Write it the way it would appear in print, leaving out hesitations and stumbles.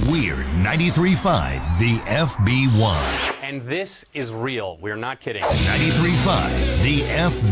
We're 93.5 The FB1. And this is real. We're not kidding. 93.5 The FB1.